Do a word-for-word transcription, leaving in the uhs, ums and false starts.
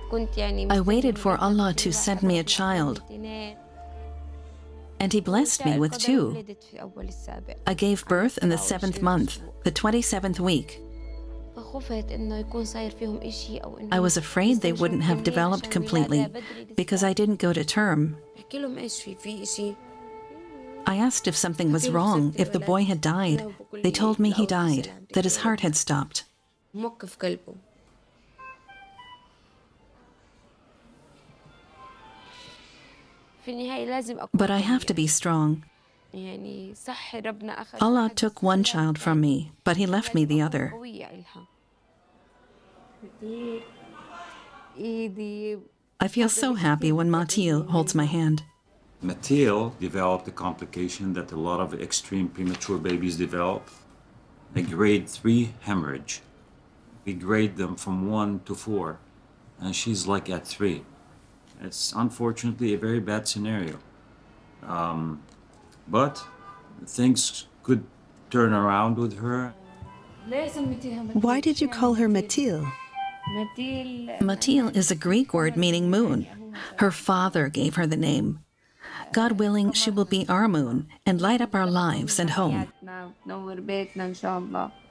I waited for Allah to send me a child, and He blessed me with two. I gave birth in the seventh month, the twenty-seventh week. I was afraid they wouldn't have developed completely because I didn't go to term. I asked if something was wrong, if the boy had died. They told me he died, that his heart had stopped. But I have to be strong. Allah took one child from me, but He left me the other. I feel so happy when Matil holds my hand. Matil developed a complication that a lot of extreme premature babies develop, a grade three hemorrhage. We grade them from one to four, and she's like at three. It's unfortunately a very bad scenario. Um, but things could turn around with her. Why did you call her Matil? Matil is a Greek word meaning moon. Her father gave her the name. God willing, she will be our moon and light up our lives and home.